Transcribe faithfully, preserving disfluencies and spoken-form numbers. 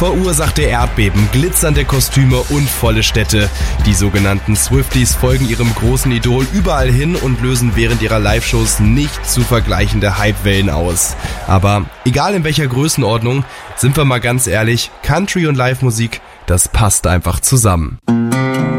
verursachte Erdbeben, glitzernde Kostüme und volle Städte. Die sogenannten Swifties folgen ihrem großen Idol überall hin und lösen während ihrer Live-Shows nicht zu vergleichende Hypewellen aus. Aber egal in welcher Größenordnung, sind wir mal ganz ehrlich, Country und Live-Musik, das passt einfach zusammen.